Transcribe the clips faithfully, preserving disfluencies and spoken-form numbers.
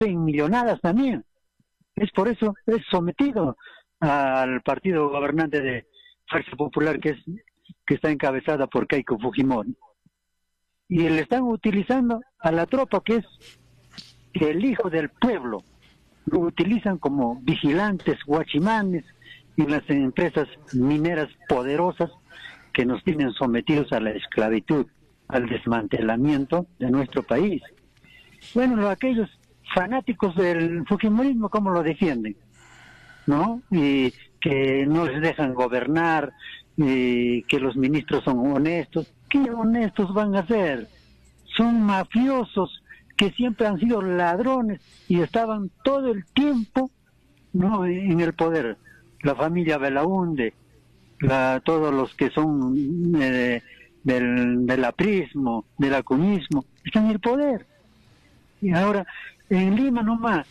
en millonadas también. Es por eso, es sometido al partido gobernante de Fuerza Popular, que es que está encabezada por Keiko Fujimori. Y le están utilizando a la tropa, que es el hijo del pueblo. Lo utilizan como vigilantes, guachimanes, y las empresas mineras poderosas que nos tienen sometidos a la esclavitud, al desmantelamiento de nuestro país. Bueno, aquellos fanáticos del fujimorismo, ¿cómo lo defienden? ¿No? Y que no les dejan gobernar, y que los ministros son honestos. ¿Qué honestos van a ser? Son mafiosos que siempre han sido ladrones y estaban todo el tiempo, ¿no?, en el poder. La familia Belaúnde, la, todos los que son eh, del, del aprismo, del acuñismo, están en el poder. Y ahora, en Lima nomás,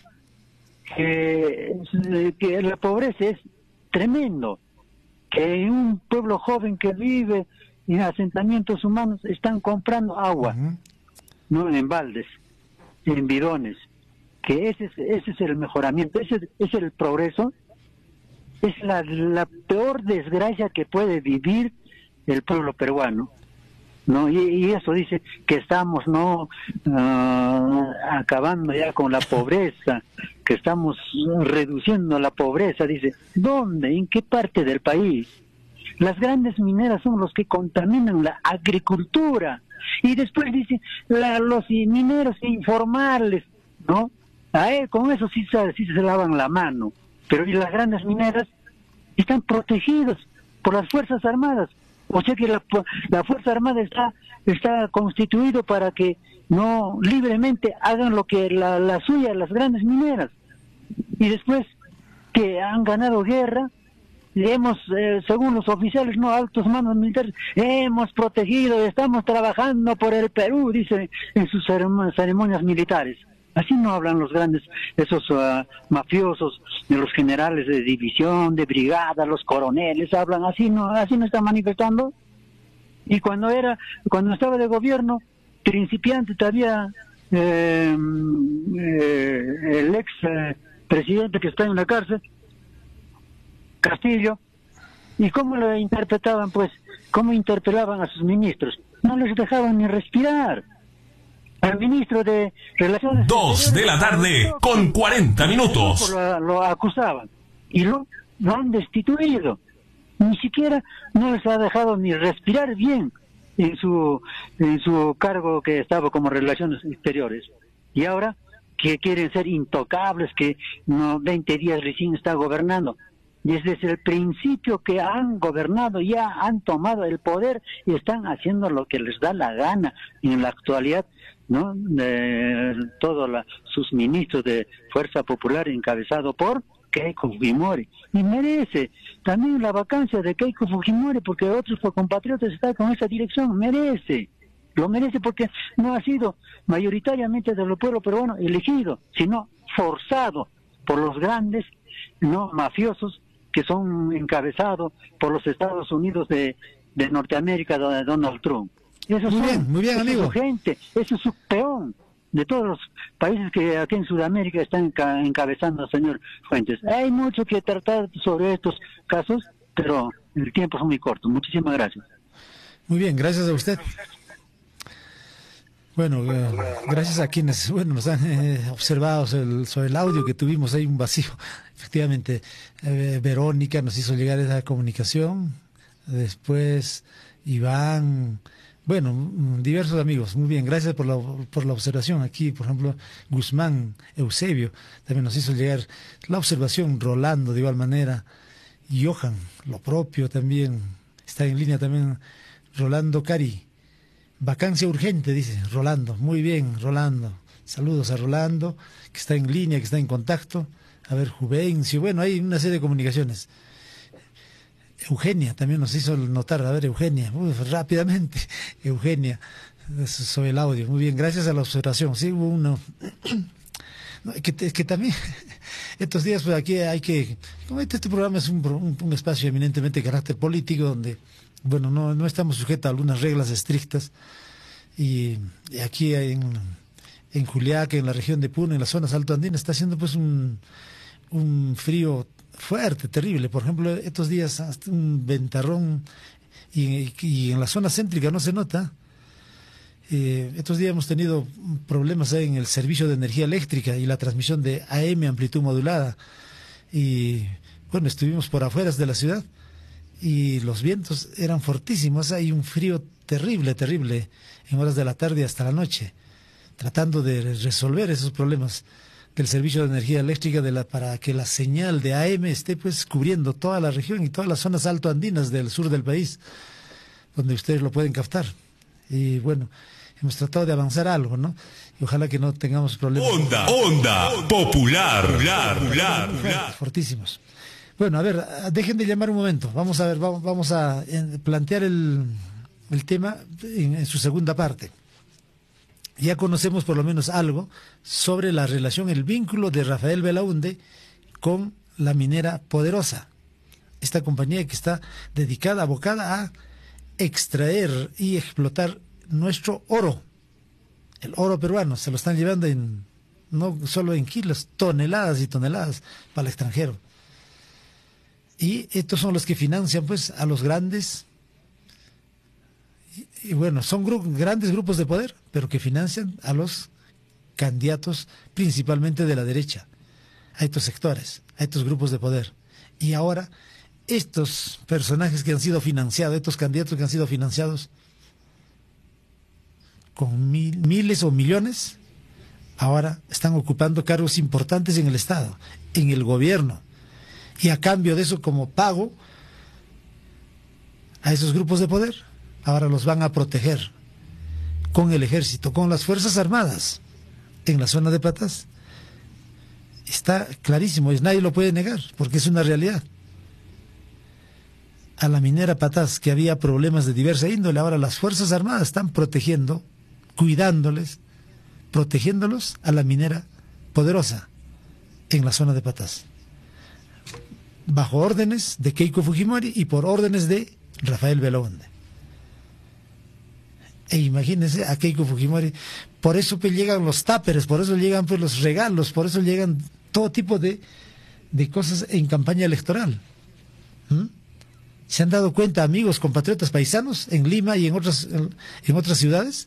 que, que la pobreza es tremendo, que en un pueblo joven que vive en asentamientos humanos están comprando agua, uh-huh. no en baldes, en bidones, que ese es, ese es el mejoramiento, ese es el progreso. Es la, la peor desgracia que puede vivir el pueblo peruano, ¿no? Y, y eso dice que estamos no uh, acabando ya con la pobreza, que estamos reduciendo la pobreza. Dice, ¿dónde? ¿En qué parte del país? Las grandes mineras son los que contaminan la agricultura. Y después dice, la, los mineros informales, ¿no? A él, con eso sí, sí se lavan la mano. Pero y las grandes mineras están protegidos por las Fuerzas Armadas. O sea que la, la Fuerza Armada está está constituido para que no libremente hagan lo que la, la suya, las grandes mineras. Y después que han ganado guerra, hemos, eh, según los oficiales, no altos mandos militares, hemos protegido, estamos trabajando por el Perú, dice en sus ceremonias militares. Así no hablan los grandes, esos uh, mafiosos, de los generales de división, de brigada, los coroneles, hablan así, no, así no están manifestando. Y cuando era, cuando estaba de gobierno, principiante todavía, eh, eh, el ex eh, presidente que está en la cárcel, Castillo, ¿y cómo lo interpretaban? Pues, ¿cómo interpelaban a sus ministros? No les dejaban ni respirar. Al ministro de Relaciones Dos de la tarde con cuarenta minutos. Lo, lo acusaban y lo, lo han destituido. Ni siquiera no les ha dejado ni respirar bien en su en su cargo que estaba como Relaciones Exteriores. Y ahora que quieren ser intocables, que no veinte días recién está gobernando. Desde el principio que han gobernado, ya han tomado el poder y están haciendo lo que les da la gana. Y en la actualidad, ¿no?, de todos la, sus ministros de Fuerza Popular encabezado por Keiko Fujimori. Y merece también la vacancia de Keiko Fujimori, porque otros compatriotas están con esa dirección. Merece, lo merece, porque no ha sido mayoritariamente del pueblo peruano elegido, sino forzado por los grandes, no mafiosos, que son encabezados por los Estados Unidos de, de Norteamérica, de Donald Trump. Eso muy son, bien, muy bien, eso amigo. Es su gente, eso es su peón de todos los países que aquí en Sudamérica están enca encabezando, señor Fuentes. Hay mucho que tratar sobre estos casos, pero el tiempo es muy corto. Muchísimas gracias. Muy bien, gracias a usted. Bueno, eh, gracias a quienes bueno nos han eh, observado sobre el, sobre el audio que tuvimos, hay un vacío. Efectivamente, eh, Verónica nos hizo llegar esa comunicación, después Iván, bueno, diversos amigos. Muy bien, gracias por la, por la observación. Aquí, por ejemplo, Guzmán Eusebio también nos hizo llegar la observación, Rolando de igual manera, Johan, lo propio también, está en línea también Rolando Cari. Vacancia urgente, dice Rolando. Muy bien, Rolando. Saludos a Rolando, que está en línea, que está en contacto. A ver, Juvencio. Bueno, hay una serie de comunicaciones. Eugenia también nos hizo notar. A ver, Eugenia, uf, rápidamente. Eugenia, sobre el audio. Muy bien, gracias a la observación. Sí, hubo uno. No, es, que, es que también estos días pues aquí hay que, como este, este programa es un, un, un espacio eminentemente de carácter político donde bueno, no, no estamos sujetos a algunas reglas estrictas y, y aquí en, en Juliaca, en la región de Puno, en las zonas altoandinas, está haciendo pues un, un frío fuerte, terrible. Por ejemplo, estos días hasta un ventarrón y, y en la zona céntrica no se nota. Eh, estos días hemos tenido problemas en el servicio de energía eléctrica y la transmisión de A M, amplitud modulada. Y bueno, estuvimos por afuera de la ciudad y los vientos eran fortísimos. Hay un frío terrible, terrible en horas de la tarde hasta la noche, tratando de resolver esos problemas del servicio de energía eléctrica de la, para que la señal de A M esté pues cubriendo toda la región y todas las zonas altoandinas del sur del país, donde ustedes lo pueden captar. Y bueno, hemos tratado de avanzar algo, ¿no? Y ojalá que no tengamos problemas. Onda, onda, popular, popular, popular, popular. Fortísimos. Bueno, a ver, dejen de llamar un momento. Vamos a ver, vamos, vamos a plantear el, el tema en, en su segunda parte. Ya conocemos por lo menos algo sobre la relación, el vínculo de Rafael Belaúnde con la minera Poderosa, esta compañía que está dedicada, abocada a extraer y explotar nuestro oro, el oro peruano. Se lo están llevando en, no solo en kilos, toneladas y toneladas para el extranjero. Y estos son los que financian pues a los grandes, y, y bueno, son gru grandes grupos de poder, pero que financian a los candidatos principalmente de la derecha, a estos sectores, a estos grupos de poder. Y ahora estos personajes que han sido financiados, estos candidatos que han sido financiados con mil, miles o millones, ahora están ocupando cargos importantes en el Estado, en el gobierno. Y a cambio de eso, como pago a esos grupos de poder, ahora los van a proteger con el ejército, con las Fuerzas Armadas en la zona de Patás. Está clarísimo, y nadie lo puede negar, porque es una realidad. A la minera Patás, que había problemas de diversa índole, ahora las Fuerzas Armadas están protegiendo, cuidándoles, protegiéndolos a la minera Poderosa en la zona de Patás, bajo órdenes de Keiko Fujimori y por órdenes de Rafael Belaúnde. E imagínense a Keiko Fujimori, por eso pues llegan los táperes, por eso llegan pues los regalos, por eso llegan todo tipo de, de cosas en campaña electoral. ¿Mm? ¿Se han dado cuenta, amigos, compatriotas paisanos, en Lima y en otras, en, en otras ciudades?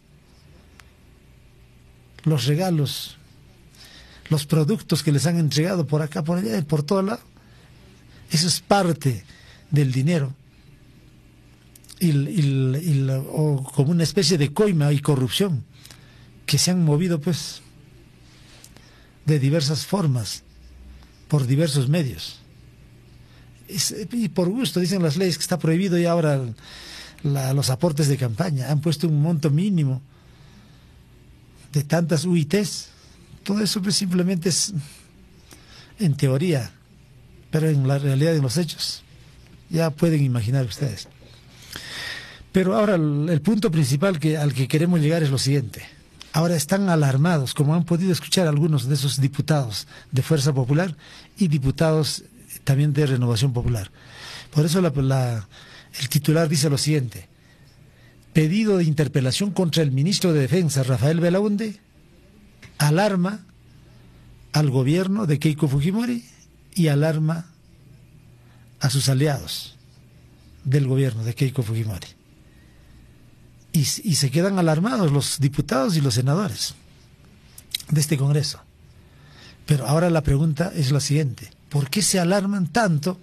Los regalos, los productos que les han entregado por acá, por allá, por todo lado. Eso es parte del dinero. Y, y, y, o como una especie de coima y corrupción que se han movido pues de diversas formas, por diversos medios. Es, y por gusto, dicen las leyes que está prohibido y ahora la, los aportes de campaña. Han puesto un monto mínimo de tantas U I Tes. Todo eso pues simplemente es en teoría, pero en la realidad, en los hechos, ya pueden imaginar ustedes. Pero ahora el, el punto principal que, al que queremos llegar es lo siguiente. Ahora están alarmados, como han podido escuchar algunos de esos diputados de Fuerza Popular y diputados también de Renovación Popular. Por eso la, la, el titular dice lo siguiente: pedido de interpelación contra el ministro de Defensa, Rafael Belaúnde, alarma al gobierno de Keiko Fujimori y alarma a sus aliados del gobierno de Keiko Fujimori. Y, y se quedan alarmados los diputados y los senadores de este Congreso. Pero ahora la pregunta es la siguiente: ¿por qué se alarman tanto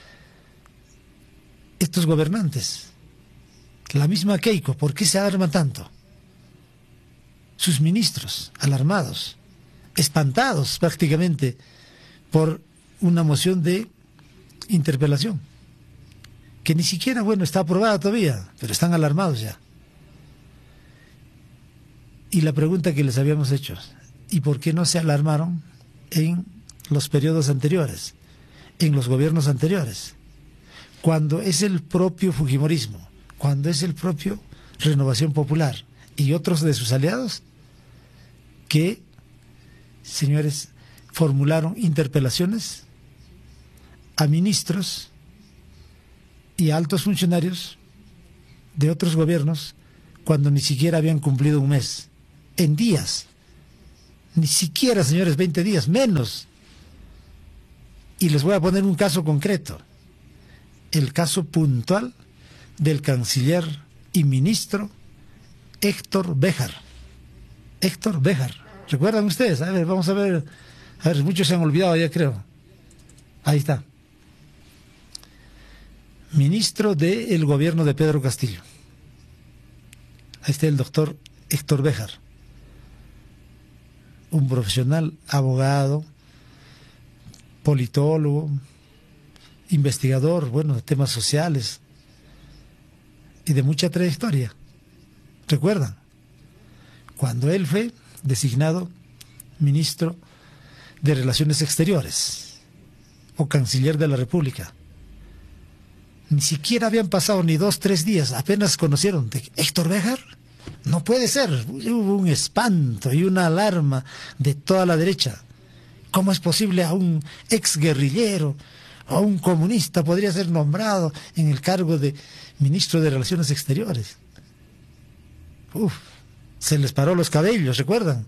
estos gobernantes? La misma Keiko, ¿por qué se alarman tanto? Sus ministros, alarmados, espantados prácticamente por una moción de interpelación, que ni siquiera, bueno, está aprobada todavía, pero están alarmados ya. Y la pregunta que les habíamos hecho: ¿y por qué no se alarmaron en los periodos anteriores, en los gobiernos anteriores? Cuando es el propio Fujimorismo, cuando es el propio Renovación Popular y otros de sus aliados que, señores, formularon interpelaciones a ministros y a altos funcionarios de otros gobiernos cuando ni siquiera habían cumplido un mes, en días, Ni siquiera, señores, veinte días, menos. Y les voy a poner un caso concreto. El caso puntual del canciller y ministro Héctor Béjar. Héctor Béjar. ¿Recuerdan ustedes? A ver, vamos a ver. A ver, muchos se han olvidado ya, creo. Ahí está. Ministro del gobierno de Pedro Castillo. Ahí está el doctor Héctor Béjar. Un profesional, abogado, politólogo, investigador, bueno, de temas sociales y de mucha trayectoria. ¿Recuerdan? Cuando él fue designado ministro de Relaciones Exteriores o canciller de la República, ni siquiera habían pasado ni dos, tres días, apenas conocieron de Héctor Béjar. No puede ser. Hubo un espanto y una alarma de toda la derecha. ¿Cómo es posible a un ex guerrillero o a un comunista podría ser nombrado en el cargo de ministro de Relaciones Exteriores? Uf, se les paró los cabellos, ¿recuerdan?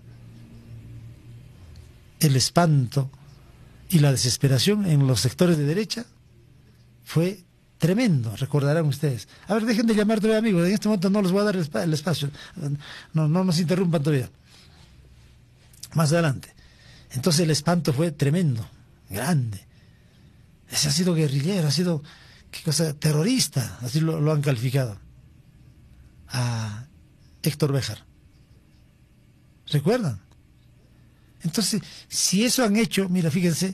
El espanto y la desesperación en los sectores de derecha fue tremendo, recordarán ustedes. A ver, dejen de llamar todavía, amigos. En este momento no les voy a dar el espacio. No, no nos interrumpan todavía. Más adelante. Entonces el espanto fue tremendo, grande. Ese ha sido guerrillero, ha sido, qué cosa, terrorista, así lo, lo han calificado a Héctor Béjar. ¿Recuerdan? Entonces, si eso han hecho, mira, fíjense,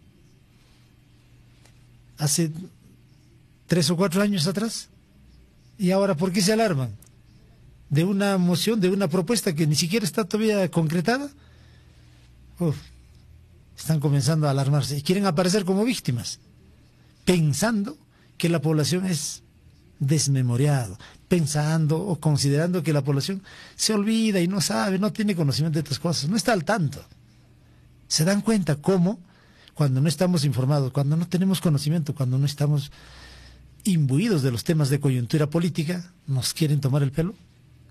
hace tres o cuatro años atrás, y ahora, ¿por qué se alarman? De una moción, de una propuesta que ni siquiera está todavía concretada. Uf, están comenzando a alarmarse y quieren aparecer como víctimas, pensando que la población es desmemoriada, pensando o considerando que la población se olvida y no sabe, no tiene conocimiento de estas cosas, no está al tanto. Se dan cuenta cómo, cuando no estamos informados, cuando no tenemos conocimiento, cuando no estamos imbuidos de los temas de coyuntura política, nos quieren tomar el pelo.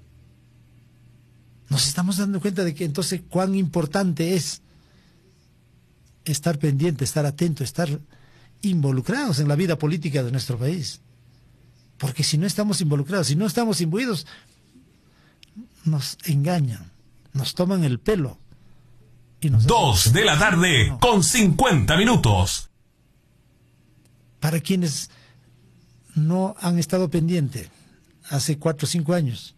Nos estamos dando cuenta de que entonces cuán importante es estar pendiente, estar atento, estar involucrados en la vida política de nuestro país. Porque si no estamos involucrados, si no estamos imbuidos, nos engañan, nos toman el pelo. Y nos Dos hacen... de la tarde no. con cincuenta minutos. Para quienes no han estado pendientes hace cuatro o cinco años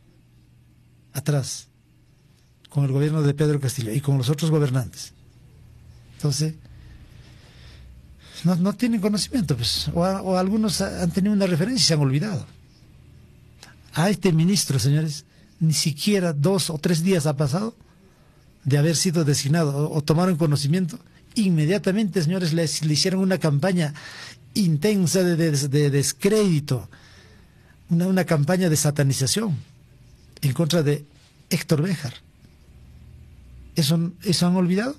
atrás con el gobierno de Pedro Castillo y con los otros gobernantes, entonces no, no tienen conocimiento, pues, o, a, o algunos han tenido una referencia y se han olvidado. A este ministro, señores, ni siquiera dos o tres días ha pasado de haber sido designado o, o tomaron conocimiento. Inmediatamente, señores, les, le hicieron una campaña intensa de, de, de descrédito, una, una campaña de satanización en contra de Héctor Béjar. ¿Eso, ¿Eso han olvidado?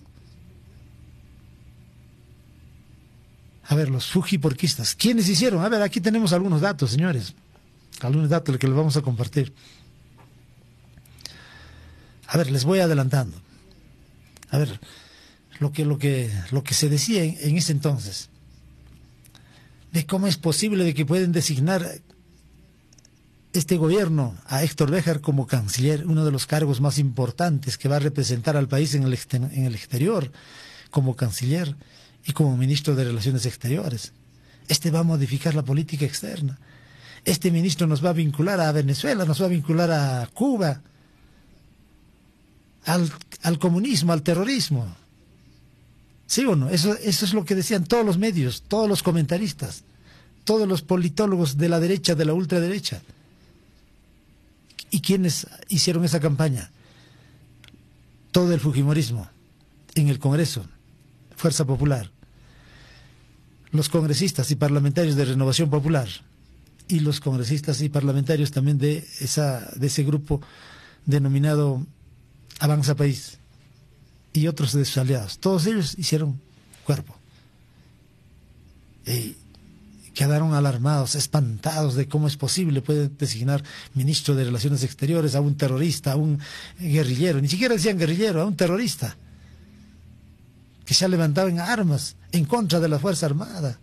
A ver, los fujiporquistas, ¿quiénes hicieron? A ver, aquí tenemos algunos datos, señores, algunos datos que les vamos a compartir. A ver, les voy adelantando. A ver, lo que, lo que, lo que se decía en, en ese entonces, de cómo es posible de que pueden designar este gobierno a Héctor Béjar como canciller, uno de los cargos más importantes que va a representar al país en el, en el exterior, como canciller y como ministro de Relaciones Exteriores. Este va a modificar la política externa. Este ministro nos va a vincular a Venezuela, nos va a vincular a Cuba, al, al comunismo, al terrorismo. ¿Sí o no? Eso, eso es lo que decían todos los medios, todos los comentaristas, todos los politólogos de la derecha, de la ultraderecha. ¿Y quiénes hicieron esa campaña? Todo el fujimorismo en el Congreso, Fuerza Popular, los congresistas y parlamentarios de Renovación Popular y los congresistas y parlamentarios también de esa de ese grupo denominado Avanza País y otros de sus aliados. Todos ellos hicieron cuerpo. Y quedaron alarmados, espantados de cómo es posible, puede designar ministro de Relaciones Exteriores a un terrorista, a un guerrillero, ni siquiera decían guerrillero, a un terrorista, que se ha levantado en armas en contra de la Fuerza Armada.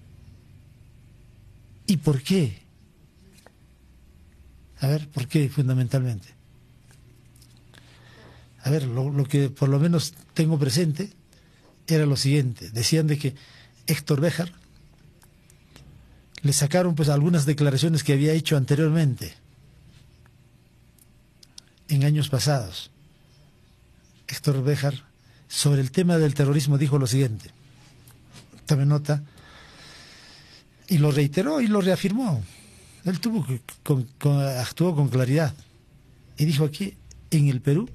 ¿Y por qué? A ver, ¿por qué fundamentalmente? A ver, lo, lo que por lo menos tengo presente era lo siguiente. Decían de que Héctor Béjar le sacaron pues algunas declaraciones que había hecho anteriormente, en años pasados. Héctor Béjar, sobre el tema del terrorismo, dijo lo siguiente. Tome nota. Y lo reiteró y lo reafirmó. Él tuvo que, con, con, actuó con claridad. Y dijo aquí, en el Perú,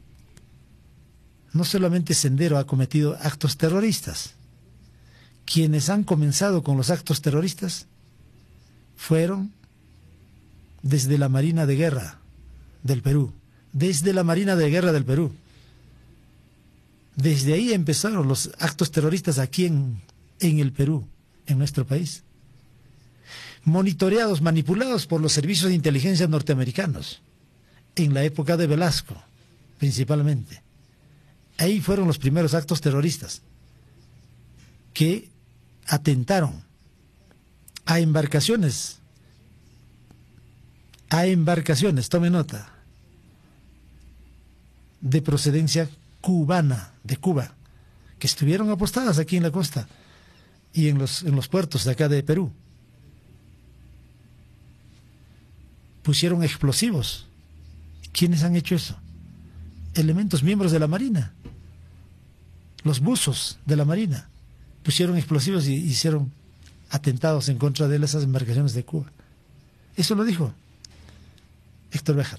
no solamente Sendero ha cometido actos terroristas. Quienes han comenzado con los actos terroristas fueron desde la Marina de Guerra del Perú. Desde la Marina de Guerra del Perú. Desde ahí empezaron los actos terroristas aquí en, en el Perú, en nuestro país. Monitoreados, manipulados por los servicios de inteligencia norteamericanos, en la época de Velasco, principalmente. Ahí fueron los primeros actos terroristas que atentaron a embarcaciones, a embarcaciones, tome nota, de procedencia cubana, de Cuba, que estuvieron apostadas aquí en la costa y en los, en los puertos de acá de Perú. Pusieron explosivos. ¿Quiénes han hecho eso? Elementos, miembros de la Marina. Los buzos de la Marina pusieron explosivos y hicieron atentados en contra de esas embarcaciones de Cuba. Eso lo dijo Héctor Béjar.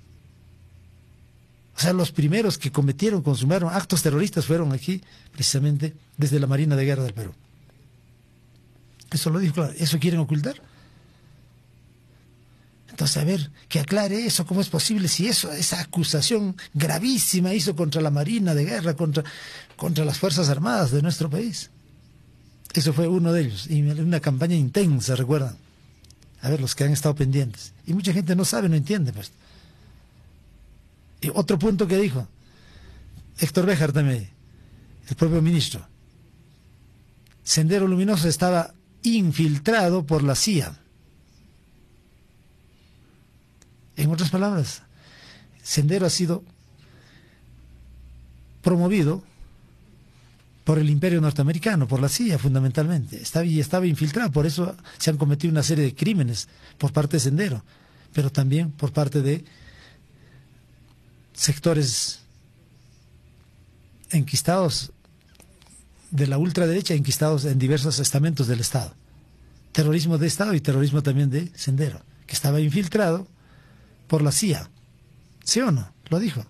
O sea, los primeros que cometieron, consumaron actos terroristas fueron aquí, precisamente, desde la Marina de Guerra del Perú. Eso lo dijo, claro. ¿Eso quieren ocultar? Entonces, a ver, que aclare eso, ¿cómo es posible? Si eso, esa acusación gravísima hizo contra la Marina de Guerra, contra, contra las Fuerzas Armadas de nuestro país. Eso fue uno de ellos, y una campaña intensa, ¿recuerdan? A ver, los que han estado pendientes. Y mucha gente no sabe, no entiende, pues. Y otro punto que dijo Héctor Béjar también, el propio ministro. Sendero Luminoso estaba infiltrado por la C I A. En otras palabras, Sendero ha sido promovido por el imperio norteamericano, por la C I A fundamentalmente. Estaba, y estaba infiltrado, por eso se han cometido una serie de crímenes por parte de Sendero, pero también por parte de sectores enquistados de la ultraderecha, enquistados en diversos estamentos del Estado. Terrorismo de Estado y terrorismo también de Sendero, que estaba infiltrado por la C I A. ¿Sí o no? Lo dijo.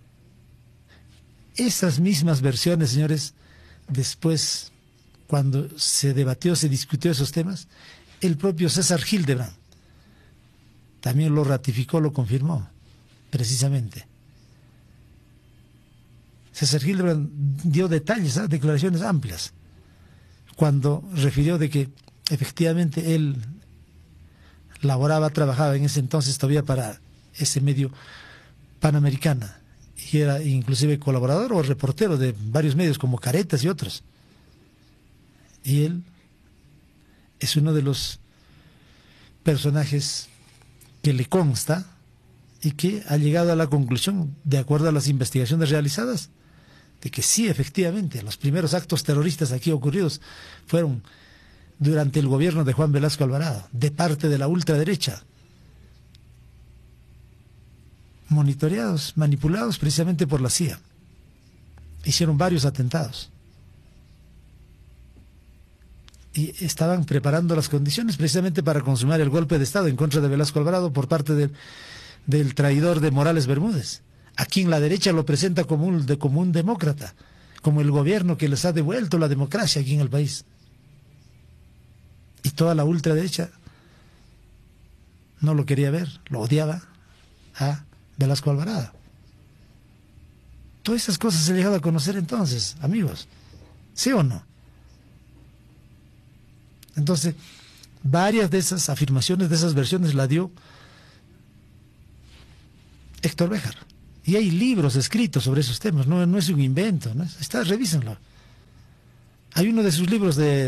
Esas mismas versiones, señores, después, cuando se debatió, se discutió esos temas, el propio César Hildebrand también lo ratificó, lo confirmó, precisamente. César Hildebrand dio detalles, ¿eh? Declaraciones amplias, cuando refirió de que efectivamente él laboraba, trabajaba en ese entonces todavía para ese medio Panamericana, y era inclusive colaborador o reportero de varios medios como Caretas y otros. Y él es uno de los personajes que le consta y que ha llegado a la conclusión, de acuerdo a las investigaciones realizadas, de que sí, efectivamente, los primeros actos terroristas aquí ocurridos fueron durante el gobierno de Juan Velasco Alvarado, de parte de la ultraderecha, monitoreados, manipulados precisamente por la C I A. Hicieron varios atentados. Y estaban preparando las condiciones precisamente para consumar el golpe de Estado en contra de Velasco Alvarado por parte del, del traidor de Morales Bermúdez. A quien la derecha lo presenta como un, de, como un demócrata, como el gobierno que les ha devuelto la democracia aquí en el país. Y toda la ultraderecha no lo quería ver, lo odiaba a Velasco Alvarado. Todas esas cosas se han llegado a conocer entonces, amigos. ¿Sí o no? Entonces, Varias de esas afirmaciones, de esas versiones la dio Héctor Béjar. Y hay libros escritos sobre esos temas, no, no es un invento, ¿no? Está, revísenlo. Hay uno de sus libros de,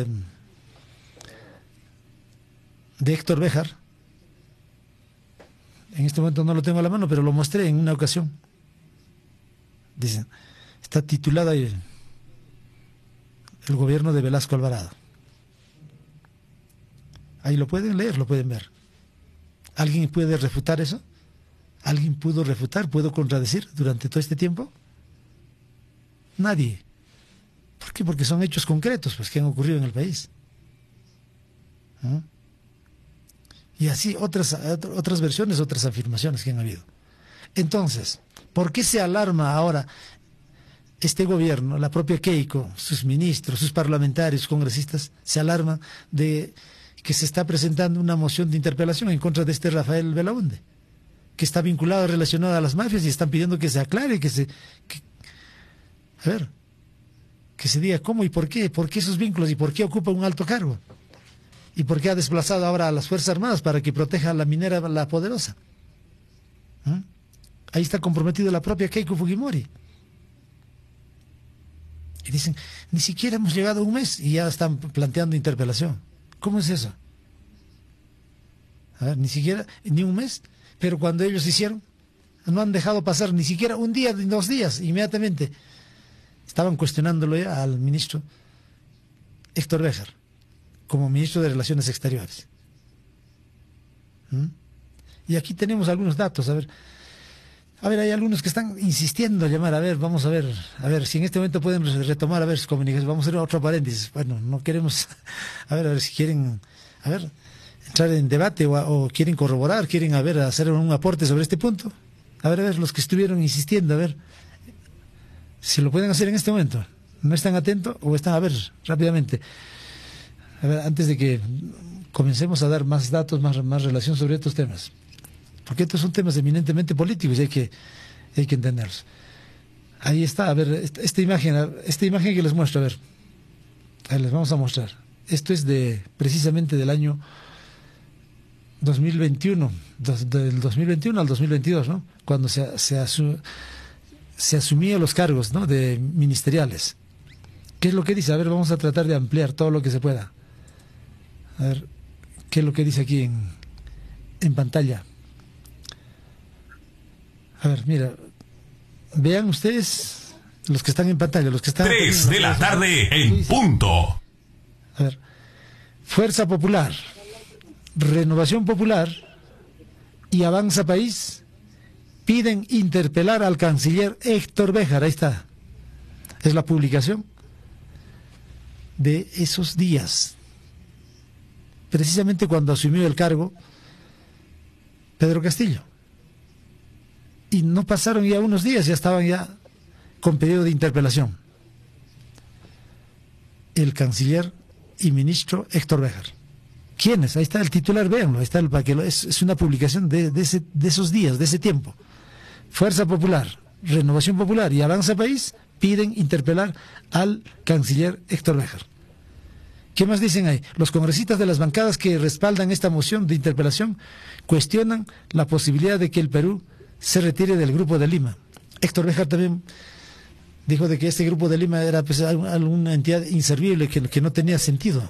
de Héctor Béjar, en este momento no lo tengo a la mano, pero lo mostré en una ocasión. Dicen, está titulada El, el gobierno de Velasco Alvarado. Ahí lo pueden leer, lo pueden ver. ¿Alguien puede refutar eso? ¿Alguien pudo refutar, pudo contradecir durante todo este tiempo? Nadie. ¿Por qué? Porque son hechos concretos, pues, que han ocurrido en el país. ¿Ah? Y así otras, otras versiones, otras afirmaciones que han habido. Entonces, ¿por qué se alarma ahora este gobierno, la propia Keiko, sus ministros, sus parlamentarios, congresistas, se alarman de que se está presentando una moción de interpelación en contra de este Rafael Belaunde, que está vinculado, relacionado a las mafias, y están pidiendo que se aclare, que se... Que, a ver, que se diga cómo y por qué, por qué esos vínculos y por qué ocupa un alto cargo. ¿Y por qué ha desplazado ahora a las Fuerzas Armadas para que proteja a la minera La Poderosa? ¿Mm? Ahí está comprometido la propia Keiko Fujimori. Y dicen, ni siquiera hemos llegado a un mes y ya están planteando interpelación. ¿Cómo es eso? A ver, ni siquiera, ni un mes, pero cuando ellos hicieron, no han dejado pasar ni siquiera un día, ni dos días, inmediatamente estaban cuestionándolo ya al ministro Héctor Béjar, como ministro de Relaciones Exteriores. ¿Mm? Y aquí tenemos algunos datos, a ver, a ver, hay algunos que están insistiendo en llamar, a ver, vamos a ver, a ver, si en este momento pueden retomar, a ver, sus comunicaciones, vamos a hacer otro paréntesis, bueno, no queremos, a ver, a ver si quieren, a ver, entrar en debate o, o quieren corroborar, quieren, a ver, hacer un aporte sobre este punto, a ver, a ver, los que estuvieron insistiendo, a ver, si lo pueden hacer en este momento, ¿no están atentos o están, a ver, rápidamente? A ver, antes de que comencemos a dar más datos, más, más relación sobre estos temas, porque estos son temas eminentemente políticos y hay que, hay que entenderlos. Ahí está, a ver, esta, esta imagen, esta imagen que les muestro, a ver, a ver, les vamos a mostrar. Esto es de, precisamente del año dos mil veintiuno, dos, del dos mil veintiuno al dos mil veintidós, ¿no? Cuando se, se, asu, se asumía los cargos, ¿no?, de ministeriales. ¿Qué es lo que dice? A ver, vamos a tratar de ampliar todo lo que se pueda. A ver, ¿qué es lo que dice aquí en, en pantalla? A ver, mira, vean ustedes, los que están en pantalla, los que están... Tres de la tarde en punto. A ver, Fuerza Popular, Renovación Popular y Avanza País piden interpelar al canciller Héctor Béjar. Ahí está, es la publicación de esos días, precisamente cuando asumió el cargo Pedro Castillo. Y no pasaron ya unos días, ya estaban ya con pedido de interpelación. El canciller y ministro Héctor Béjar. ¿Quiénes? Ahí está el titular, véanlo, ahí está el paquete, es, es una publicación de, de, ese, de esos días, de ese tiempo. Fuerza Popular, Renovación Popular y Avanza País piden interpelar al canciller Héctor Béjar. ¿Qué más dicen ahí? Los congresistas de las bancadas que respaldan esta moción de interpelación cuestionan la posibilidad de que el Perú se retire del Grupo de Lima. Héctor Béjar también dijo de que este Grupo de Lima era, pues, alguna entidad inservible, que, que no tenía sentido.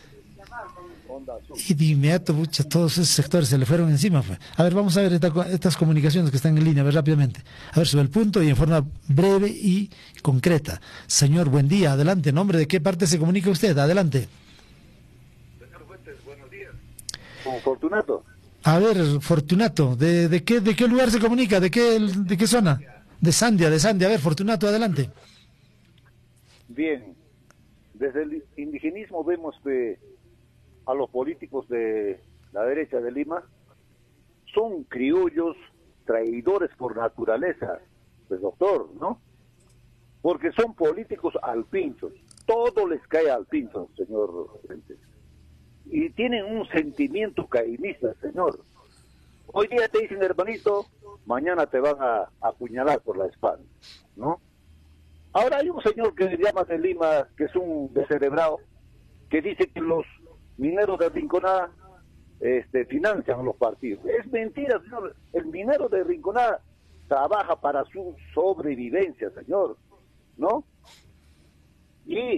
Y de inmediato, pucha, todos esos sectores se le fueron encima. Pues. A ver, vamos a ver esta, estas comunicaciones que están en línea, a ver rápidamente. A ver, sobre el punto y en forma breve y concreta. Señor, buen día, adelante. ¿Nombre de qué parte se comunica usted? Adelante. Señor Fuentes, buenos días. Con Fortunato. A ver, Fortunato, ¿de, de, qué, de qué lugar se comunica? ¿De qué, de qué zona? De Sandia, de Sandia. A ver, Fortunato, adelante. Bien, desde el indigenismo vemos que a los políticos de la derecha de Lima son criollos traidores por naturaleza, pues doctor, ¿no? Porque son políticos alpinchos, todo les cae al pincho, señor Fuentes. Y tienen un sentimiento caimista, señor. Hoy día te dicen hermanito, mañana te van a apuñalar por la espalda, ¿no? Ahora hay un señor que se llama de Lima, que es un descerebrado, que dice que los mineros de Rinconada este, financian los partidos. Es mentira, señor. El minero de Rinconada trabaja para su sobrevivencia, señor, ¿no? Y